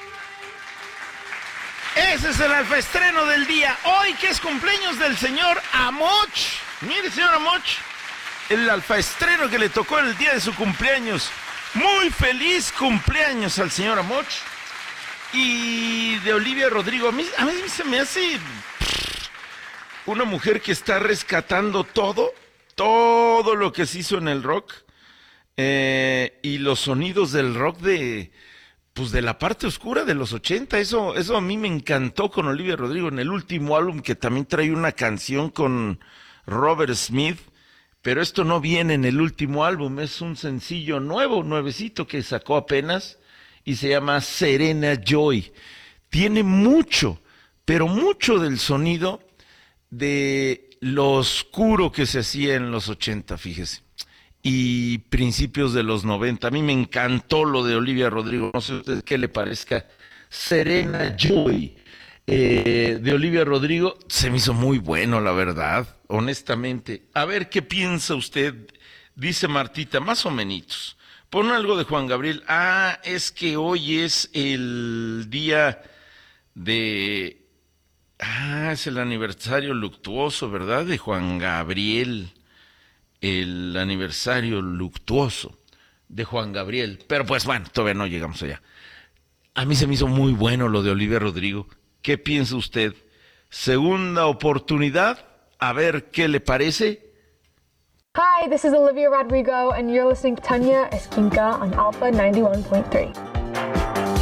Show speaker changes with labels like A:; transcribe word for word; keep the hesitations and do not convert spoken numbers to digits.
A: Ese es el alfaestreno del día. Hoy que es cumpleaños del señor Amoch. Mire, señor Amoch, el alfaestreno que le tocó el día de su cumpleaños. Muy feliz cumpleaños al señor Amoch. Y de Olivia Rodrigo, a mí, a mí se me hace una mujer que está rescatando todo, todo lo que se hizo en el rock. Eh, y los sonidos del rock de... Pues de la parte oscura de los ochenta, eso, eso a mí me encantó con Olivia Rodrigo en el último álbum, que también trae una canción con Robert Smith, pero esto no viene en el último álbum, es un sencillo nuevo, nuevecito que sacó apenas y se llama Serena Joy. Tiene mucho, pero mucho del sonido de lo oscuro que se hacía en los ochenta, fíjese. Y principios de los noventa. A mí me encantó lo de Olivia Rodrigo. No sé a usted qué le parezca. Serena Joy eh, de Olivia Rodrigo se me hizo muy bueno, la verdad, honestamente. A ver qué piensa usted, dice Martita, más o menos. Pon algo de Juan Gabriel. Ah, es que hoy es el día de... Ah, es el aniversario luctuoso, ¿verdad? De Juan Gabriel. El aniversario luctuoso de Juan Gabriel. Pero pues bueno, todavía no llegamos allá. A mí se me hizo muy bueno lo de Olivia Rodrigo. ¿Qué piensa usted? Segunda oportunidad, a ver qué le parece.
B: Hi, this is Olivia Rodrigo, and you're listening to Tanya Esquinca on Alpha ninety-one point three.